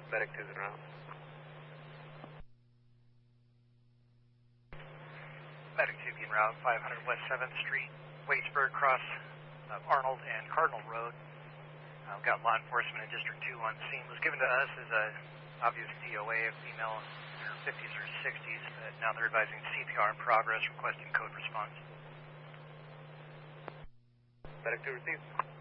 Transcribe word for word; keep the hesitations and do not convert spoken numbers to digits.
Medic two is around. Medic two being route five hundred West seventh Street, Waitsburg, cross uh, Arnold and Cardinal Road. Uh, we've got law enforcement in District two on scene. Was given to us as a obvious D O A, a female in her fifties or sixties. But now they're advising C P R in progress, requesting code response. Medic two received.